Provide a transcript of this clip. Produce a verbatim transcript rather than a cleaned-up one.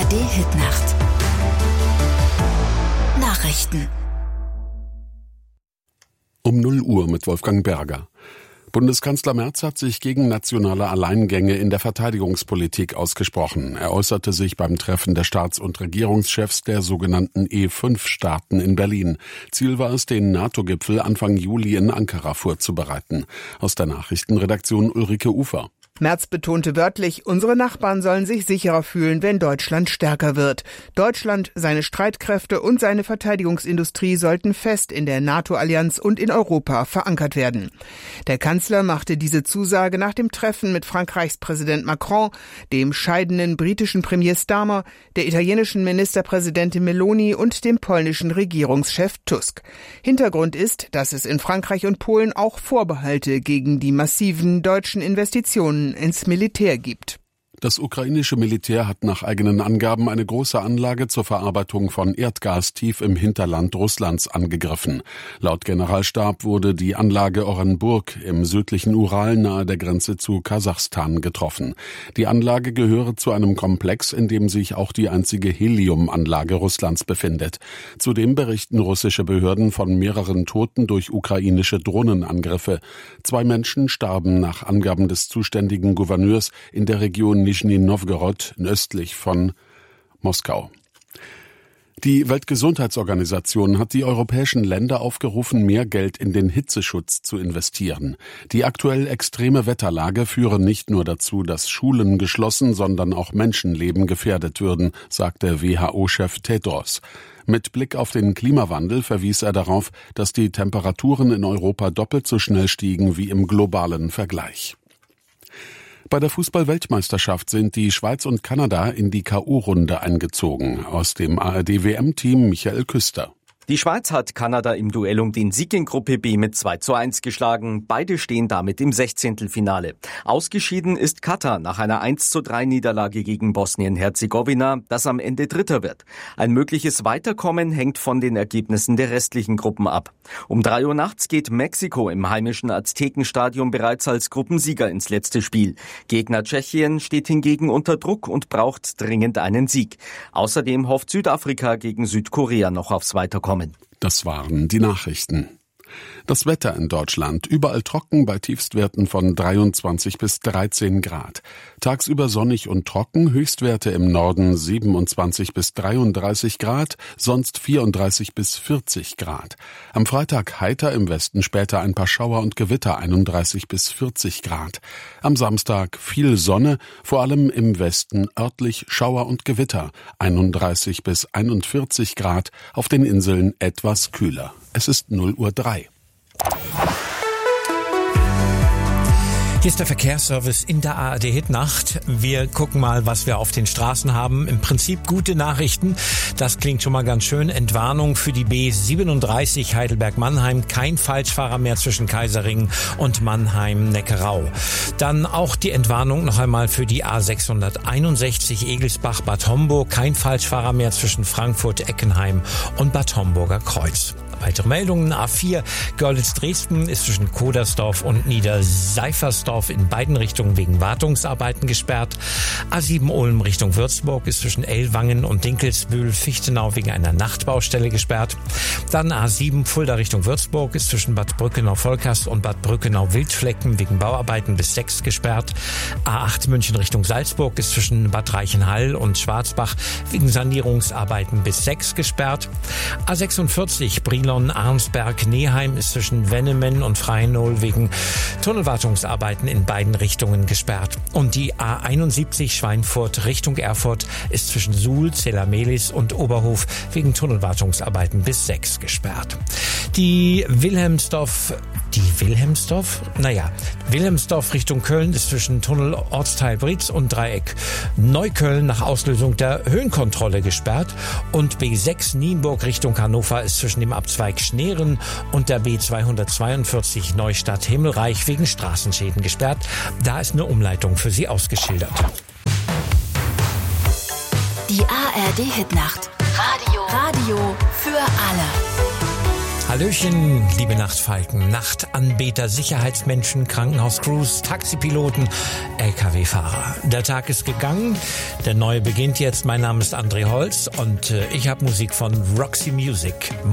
R D-Hitnacht. Nachrichten. Um null Uhr mit Wolfgang Berger. Bundeskanzler Merz hat sich gegen nationale Alleingänge in der Verteidigungspolitik ausgesprochen. Er äußerte sich beim Treffen der Staats- und Regierungschefs der sogenannten E fünf Staaten in Berlin. Ziel war es, den NATO-Gipfel Anfang Juli in Ankara vorzubereiten. Aus der Nachrichtenredaktion Ulrike Ufer. Merz betonte wörtlich, unsere Nachbarn sollen sich sicherer fühlen, wenn Deutschland stärker wird. Deutschland, seine Streitkräfte und seine Verteidigungsindustrie sollten fest in der NATO-Allianz und in Europa verankert werden. Der Kanzler machte diese Zusage nach dem Treffen mit Frankreichs Präsident Macron, dem scheidenden britischen Premier Starmer, der italienischen Ministerpräsidentin Meloni und dem polnischen Regierungschef Tusk. Hintergrund ist, dass es in Frankreich und Polen auch Vorbehalte gegen die massiven deutschen Investitionen ins Militär gibt. Das ukrainische Militär hat nach eigenen Angaben eine große Anlage zur Verarbeitung von Erdgas tief im Hinterland Russlands angegriffen. Laut Generalstab wurde die Anlage Orenburg im südlichen Ural nahe der Grenze zu Kasachstan getroffen. Die Anlage gehöre zu einem Komplex, in dem sich auch die einzige Heliumanlage Russlands befindet. Zudem berichten russische Behörden von mehreren Toten durch ukrainische Drohnenangriffe. Zwei Menschen starben nach Angaben des zuständigen Gouverneurs in der Region Nischni Nowgorod, östlich von Moskau. Die Weltgesundheitsorganisation hat die europäischen Länder aufgerufen, mehr Geld in den Hitzeschutz zu investieren. Die aktuell extreme Wetterlage führe nicht nur dazu, dass Schulen geschlossen, sondern auch Menschenleben gefährdet würden, sagte W H O-Chef Tedros. Mit Blick auf den Klimawandel verwies er darauf, dass die Temperaturen in Europa doppelt so schnell stiegen wie im globalen Vergleich. Bei der Fußball-Weltmeisterschaft sind die Schweiz und Kanada in die K O-Runde eingezogen. Aus dem A R D-W M-Team Michael Küster. Die Schweiz hat Kanada im Duell um den Sieg in Gruppe B mit zwei zu eins geschlagen. Beide stehen damit im Sechzehntelfinale. Ausgeschieden ist Katar nach einer eins zu drei Niederlage gegen Bosnien-Herzegowina, das am Ende Dritter wird. Ein mögliches Weiterkommen hängt von den Ergebnissen der restlichen Gruppen ab. Um drei Uhr nachts geht Mexiko im heimischen Aztekenstadion bereits als Gruppensieger ins letzte Spiel. Gegner Tschechien steht hingegen unter Druck und braucht dringend einen Sieg. Außerdem hofft Südafrika gegen Südkorea noch aufs Weiterkommen. Das waren die Nachrichten. Das Wetter in Deutschland. Überall trocken bei Tiefstwerten von dreiundzwanzig bis dreizehn Grad. Tagsüber sonnig und trocken, Höchstwerte im Norden siebenundzwanzig bis dreiunddreißig Grad, sonst vierunddreißig bis vierzig Grad. Am Freitag heiter, im Westen später ein paar Schauer und Gewitter, einunddreißig bis vierzig Grad. Am Samstag viel Sonne, vor allem im Westen örtlich Schauer und Gewitter, einunddreißig bis einundvierzig Grad, auf den Inseln etwas kühler. Es ist null Uhr drei. Hier ist der Verkehrsservice in der A R D-Hitnacht. Wir gucken mal, was wir auf den Straßen haben. Im Prinzip gute Nachrichten. Das klingt schon mal ganz schön. Entwarnung für die B siebenunddreißig Heidelberg-Mannheim. Kein Falschfahrer mehr zwischen Kaisering und Mannheim-Neckarau. Dann auch die Entwarnung noch einmal für die A sechshunderteinundsechzig Egelsbach-Bad Homburg. Kein Falschfahrer mehr zwischen Frankfurt-Eckenheim und Bad Homburger Kreuz. Weitere Meldungen. A vier Görlitz-Dresden ist zwischen Kodersdorf und Niederseifersdorf in beiden Richtungen wegen Wartungsarbeiten gesperrt. A sieben Ulm Richtung Würzburg ist zwischen Ellwangen und Dinkelsbühl-Fichtenau wegen einer Nachtbaustelle gesperrt. Dann A sieben Fulda Richtung Würzburg ist zwischen Bad Brückenau-Volkast und Bad Brückenau-Wildflecken wegen Bauarbeiten bis sechs gesperrt. A acht München Richtung Salzburg ist zwischen Bad Reichenhall und Schwarzbach wegen Sanierungsarbeiten bis sechs gesperrt. A sechsundvierzig Brilon-Arnsberg-Neheim ist zwischen Wennemen und Freinohl wegen Tunnelwartungsarbeiten in beiden Richtungen gesperrt. Und die A einundsiebzig Schweinfurt Richtung Erfurt ist zwischen Suhl, Zella-Mehlis und Oberhof wegen Tunnelwartungsarbeiten bis sechs gesperrt. Die Wilhelmsdorf, die Wilhelmsdorf? Naja, Wilhelmsdorf Richtung Köln ist zwischen Tunnel Ortsteil Britz und Dreieck Neukölln nach Auslösung der Höhenkontrolle gesperrt. Und B sechs Nienburg Richtung Hannover ist zwischen dem Abzweig Schneeren und der B zweihundertzweiundvierzig Neustadt-Himmelreich wegen Straßenschäden gesperrt. Da ist eine Umleitung für Sie ausgeschildert. Die A R D-Hitnacht. Radio. Radio für alle. Hallöchen, liebe Nachtfalken, Nachtanbeter, Sicherheitsmenschen, Krankenhauscrews, Taxipiloten, L K W-Fahrer. Der Tag ist gegangen, der neue beginnt jetzt. Mein Name ist André Holz und ich habe Musik von Roxy Music.